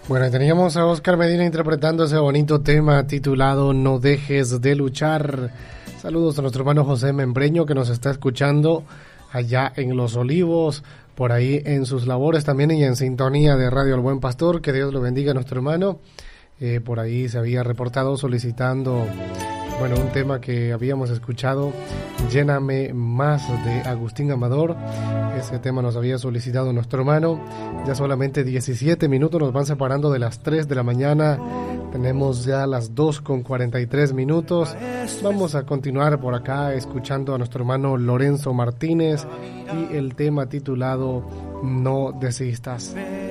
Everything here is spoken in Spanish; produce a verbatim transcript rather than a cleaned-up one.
Bueno, teníamos a Oscar Medina interpretando ese bonito tema titulado No dejes de luchar. Saludos a nuestro hermano José Membreño que nos está escuchando allá en Los Olivos, por ahí en sus labores también y en sintonía de Radio El Buen Pastor. Que Dios lo bendiga a nuestro hermano. Eh, por ahí se había reportado solicitando, bueno, un tema que habíamos escuchado, Lléname Más, de Agustín Amador. Ese tema nos había solicitado nuestro hermano. Ya solamente diecisiete minutos nos van separando de las tres de la mañana. Tenemos ya las dos con cuarenta y tres minutos. Vamos a continuar por acá escuchando a nuestro hermano Lorenzo Martínez y el tema titulado No desistas.